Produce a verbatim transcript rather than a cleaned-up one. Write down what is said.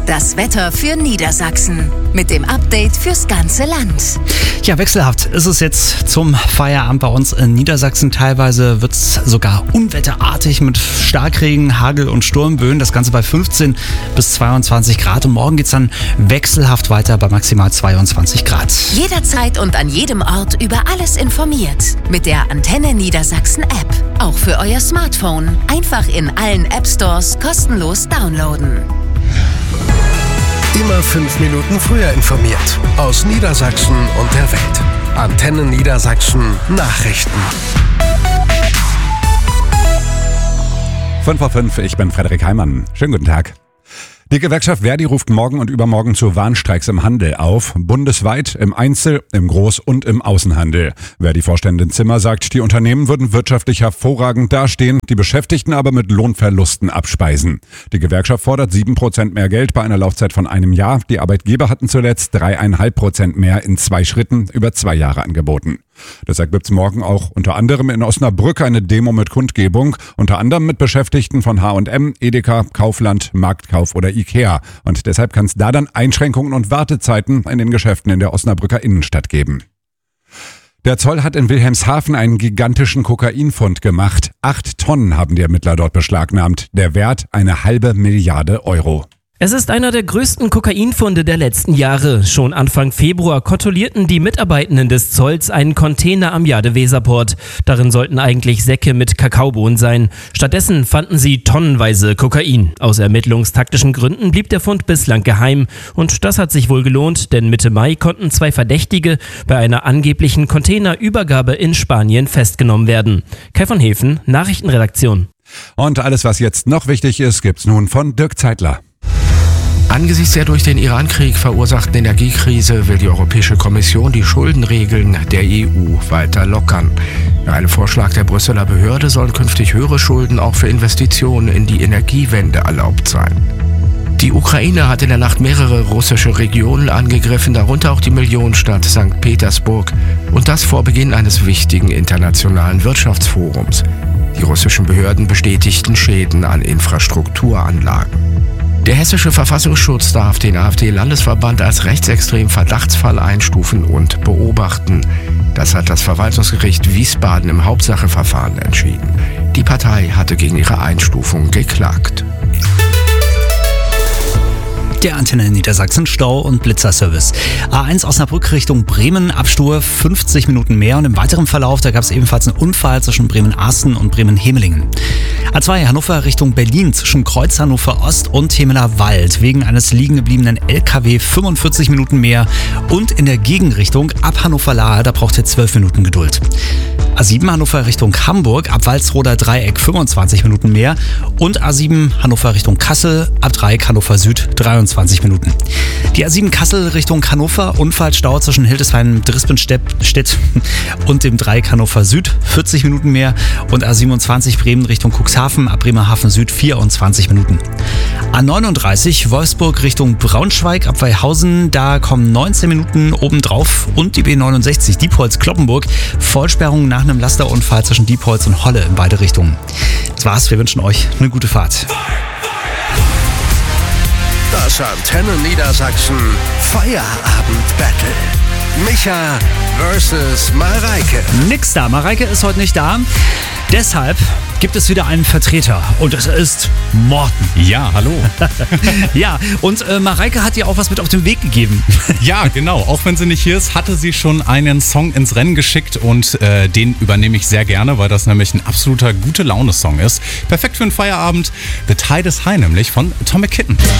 das Wetter für Niedersachsen. Mit dem Update fürs ganze Land. Ja, wechselhaft ist es jetzt zum Feierabend bei uns in Niedersachsen. Teilweise wird es sogar unwetterartig mit Starkregen, Hagel und Sturmböen. Das Ganze bei fünfzehn bis zweiundzwanzig Grad. Und morgen geht es dann wechselhaft weiter bei maximal zweiundzwanzig Grad. Jederzeit und an jedem Ort über alles informiert. Mit der Antenne Niedersachsen App. Auch für euer Smartphone. Einfach in allen App Stores kostenlos downloaden. Immer fünf Minuten früher informiert. Aus Niedersachsen und der Welt. Antenne Niedersachsen Nachrichten. fünf vor fünf, ich bin Frederik Heimann. Schönen guten Tag. Die Gewerkschaft Verdi ruft morgen und übermorgen zu Warnstreiks im Handel auf. Bundesweit, im Einzel-, im Groß- und im Außenhandel. Verdi-Vorständin Zimmer sagt, die Unternehmen würden wirtschaftlich hervorragend dastehen, die Beschäftigten aber mit Lohnverlusten abspeisen. Die Gewerkschaft fordert sieben Prozent mehr Geld bei einer Laufzeit von einem Jahr. Die Arbeitgeber hatten zuletzt drei Komma fünf Prozent mehr in zwei Schritten über zwei Jahre angeboten. Deshalb gibt's morgen auch unter anderem in Osnabrück eine Demo mit Kundgebung, unter anderem mit Beschäftigten von H und M, Edeka, Kaufland, Marktkauf oder Ikea. Und deshalb kann es da dann Einschränkungen und Wartezeiten in den Geschäften in der Osnabrücker Innenstadt geben. Der Zoll hat in Wilhelmshaven einen gigantischen Kokainfund gemacht. Acht Tonnen haben die Ermittler dort beschlagnahmt. Der Wert eine halbe Milliarde Euro. Es ist einer der größten Kokainfunde der letzten Jahre. Schon Anfang Februar kontrollierten die Mitarbeitenden des Zolls einen Container am Jade-Weserport. Darin sollten eigentlich Säcke mit Kakaobohnen sein. Stattdessen fanden sie tonnenweise Kokain. Aus ermittlungstaktischen Gründen blieb der Fund bislang geheim. Und das hat sich wohl gelohnt, denn Mitte Mai konnten zwei Verdächtige bei einer angeblichen Containerübergabe in Spanien festgenommen werden. Kai von Hefen, Nachrichtenredaktion. Und alles, was jetzt noch wichtig ist, gibt's nun von Dirk Zeitler. Angesichts der durch den Irankrieg verursachten Energiekrise will die Europäische Kommission die Schuldenregeln der E U weiter lockern. Nach einem Vorschlag der Brüsseler Behörde sollen künftig höhere Schulden auch für Investitionen in die Energiewende erlaubt sein. Die Ukraine hat in der Nacht mehrere russische Regionen angegriffen, darunter auch die Millionenstadt Sankt Petersburg. Und das vor Beginn eines wichtigen internationalen Wirtschaftsforums. Die russischen Behörden bestätigten Schäden an Infrastrukturanlagen. Der hessische Verfassungsschutz darf den AfD-Landesverband als rechtsextremen Verdachtsfall einstufen und beobachten. Das hat das Verwaltungsgericht Wiesbaden im Hauptsacheverfahren entschieden. Die Partei hatte gegen ihre Einstufung geklagt. Der Antenne Niedersachsen Stau- und Blitzerservice. A eins Osnabrück Richtung Bremen, Abstur fünfzig Minuten mehr und im weiteren Verlauf, da gab es ebenfalls einen Unfall zwischen Bremen-Asten und Bremen-Hemelingen. A zwei Hannover Richtung Berlin zwischen Kreuz Hannover Ost und Hemeler Wald. Wegen eines liegen gebliebenen L K W fünfundvierzig Minuten mehr und in der Gegenrichtung ab Hannover-Lahr, da braucht ihr zwölf Minuten Geduld. A sieben Hannover Richtung Hamburg, ab Walsroder Dreieck fünfundzwanzig Minuten mehr und A sieben Hannover Richtung Kassel, ab Dreieck Hannover Süd dreiundzwanzig Minuten. Die A sieben Kassel Richtung Hannover, Unfallstau zwischen Hildesheim, Drispenstedt und dem Dreieck Hannover Süd, vierzig Minuten mehr und A siebenundzwanzig Bremen Richtung Cuxhaven, ab Bremerhaven Süd vierundzwanzig Minuten. A neununddreißig Wolfsburg Richtung Braunschweig, ab Weihausen, da kommen neunzehn Minuten obendrauf und die B neunundsechzig Diepholz-Kloppenburg, Vollsperrung nach einem Lasterunfall zwischen Diepholz und Holle in beide Richtungen. Das war's, wir wünschen euch eine gute Fahrt. Das Antenne Niedersachsen Feierabend-Battle. Micha versus Mareike. Nix da, Mareike ist heute nicht da. Deshalb gibt es wieder einen Vertreter und es ist Morten. Ja, hallo. Ja, und äh, Mareike hat dir auch was mit auf den Weg gegeben. Ja, genau. Auch wenn sie nicht hier ist, hatte sie schon einen Song ins Rennen geschickt und äh, den übernehme ich sehr gerne, weil das nämlich ein absoluter Gute-Laune-Song ist. Perfekt für einen Feierabend. The Tide is High nämlich von Atomic Kitten.